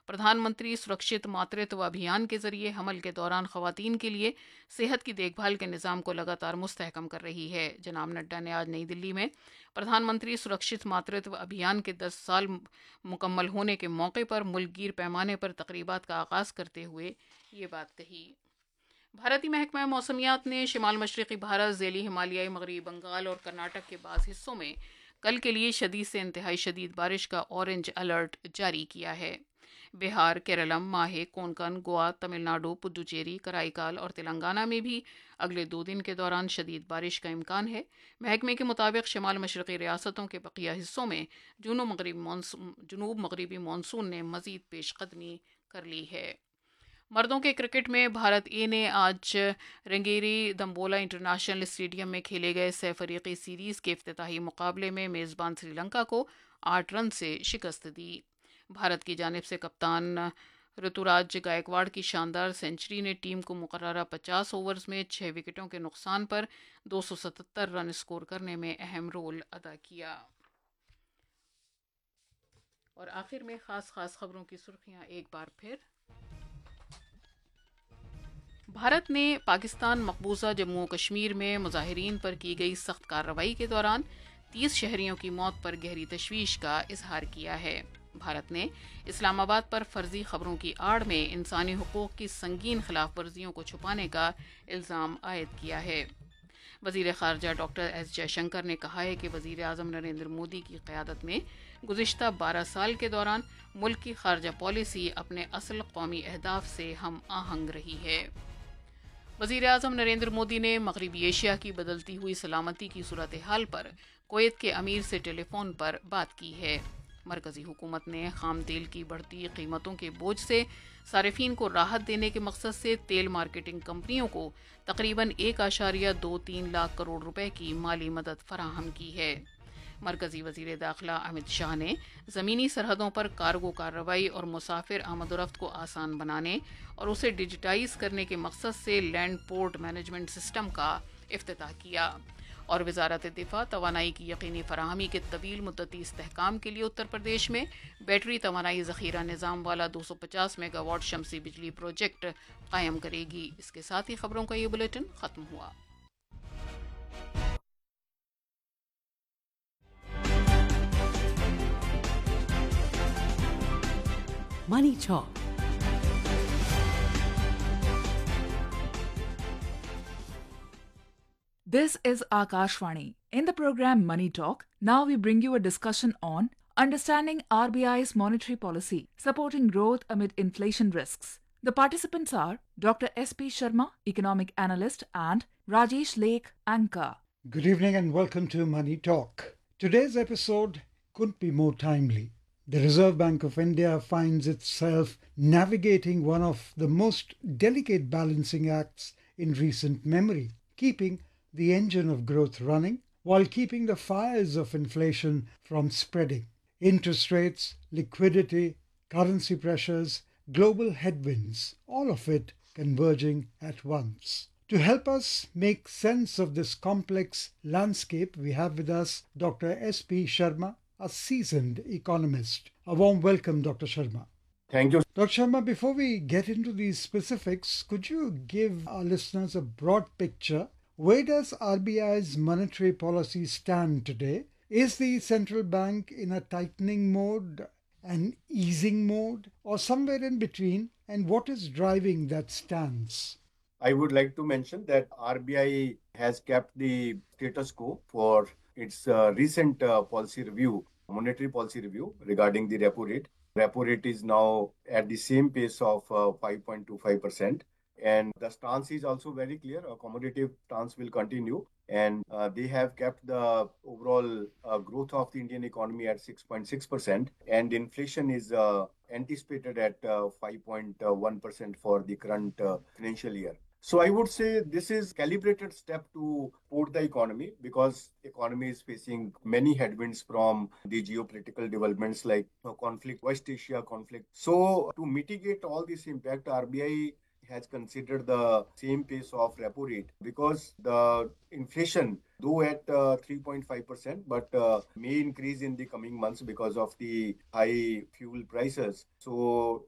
پردھان منتری سرکشت ماترتو ابھیان کے ذریعے حمل کے دوران خواتین کے لیے صحت کی دیکھ بھال کے نظام کو لگاتار مستحکم کر رہی ہے۔ جناب نڈا نے آج نئی دلی میں پردھان منتری سرکشت ماترتو ابھیان کے 10 سال مکمل ہونے کے موقع پر ملک گیر پیمانے پر تقریبات کا آغاز کرتے ہوئے یہ بات کہی۔ بھارتی محکمہ موسمیات نے شمال مشرقی بھارت، ذیلی ہمالیائی مغربی بنگال اور کرناٹک کے بعض حصوں میں کل کے لیے شدید سے انتہائی شدید بارش کا اورنج الرٹ جاری کیا ہے۔ بہار، کیرلم، ماہے، کونکن، گوا، تمل ناڈو، پڈوچیری، کرائی اور تلنگانہ میں بھی اگلے 2 دن کے دوران شدید بارش کا امکان ہے۔ محکمے کے مطابق شمال مشرقی ریاستوں کے بقیہ حصوں میں جنوب مغربی مانسون نے مزید پیش قدمی کر لی ہے۔ مردوں کے کرکٹ میں بھارت اے نے آج رنگیری دمبولا انٹرنیشنل اسٹیڈیم میں کھیلے گئے سہ فریقی سیریز کے افتتاحی مقابلے میں میزبان سری لنکا کو 8 رن سے شکست دی۔ بھارت کی جانب سے کپتان رتوراج گائیکواڑ کی شاندار سنچری نے ٹیم کو مقررہ 50 اوورز میں 6 وکٹوں کے نقصان پر 277 رن اسکور کرنے میں اہم رول ادا کیا۔ اور آخر میں خاص خبروں کی سرخیاں ایک بار پھر۔ بھارت نے پاکستان مقبوضہ جموں و کشمیر میں مظاہرین پر کی گئی سخت کارروائی کے دوران 30 شہریوں کی موت پر گہری تشویش کا اظہار کیا ہے۔ بھارت نے اسلام آباد پر فرضی خبروں کی آڑ میں انسانی حقوق کی سنگین خلاف ورزیوں کو چھپانے کا الزام عائد کیا ہے۔ وزیر خارجہ ڈاکٹر ایس جے شنکر نے کہا ہے کہ وزیر اعظم نریندر مودی کی قیادت میں گزشتہ 12 سال کے دوران ملک کی خارجہ پالیسی اپنے اصل قومی اہداف سے ہم آہنگ رہی ہے۔ وزیر اعظم نریندر مودی نے مغربی ایشیا کی بدلتی ہوئی سلامتی کی صورتحال پر کویت کے امیر سے ٹیلی فون پر بات کی ہے۔ مرکزی حکومت نے خام تیل کی بڑھتی قیمتوں کے بوجھ سے صارفین کو راحت دینے کے مقصد سے تیل مارکیٹنگ کمپنیوں کو تقریباً 1.23 لاکھ کروڑ روپے کی مالی مدد فراہم کی ہے۔ مرکزی وزیر داخلہ امت شاہ نے زمینی سرحدوں پر کارگو کارروائی اور مسافر آمد و رفت کو آسان بنانے اور اسے ڈیجیٹائز کرنے کے مقصد سے لینڈ پورٹ مینجمنٹ سسٹم کا افتتاح کیا۔ اور وزارت دفاع توانائی کی یقینی فراہمی کے طویل مدتی استحکام کے لیے اتر پردیش میں بیٹری توانائی ذخیرہ نظام والا 250 میگا واٹ شمسی بجلی پروجیکٹ قائم کرے گی۔ اس کے ساتھ ہی خبروں کا یہ بلیٹن ختم ہوا۔ Money Talk. This is Akashvani. In the program Money Talk, now we bring you a discussion on understanding RBI's monetary policy, supporting growth amid inflation risks. The participants are Dr. S.P. Sharma, economic analyst, and Rajesh Lake, anchor. Good evening and welcome to Money Talk. Today's episode couldn't be more timely. The Reserve Bank of India finds itself navigating one of the most delicate balancing acts in recent memory, keeping the engine of growth running while keeping the fires of inflation from spreading. Interest rates, liquidity, currency pressures, global headwinds, all of it converging at once. To help us make sense of this complex landscape, we have with us Dr. S.P. Sharma, a seasoned economist. A warm welcome, Dr. Sharma. Thank you. Dr. Sharma, before we get into these specifics, could you give our listeners a broad picture? Where does RBI's monetary policy stand today? Is the central bank in a tightening mode, an easing mode, or somewhere in between? And what is driving that stance? I would like to mention that RBI has kept the status quo for its recent monetary policy review regarding the repo rate. Repo rate is now at the same pace of 5.25%. And the stance is also very clear. Accommodative stance will continue. And they have kept the overall growth of the Indian economy at 6.6%. And inflation is anticipated at 5.1% for the current financial year. So I would say this is calibrated step to support the economy because economy is facing many headwinds from the geopolitical developments like West Asia conflict. So to mitigate all this impact, RBI has considered the same pace of repo rate because the inflation, though at 3.5%, but may increase in the coming months because of the high fuel prices. So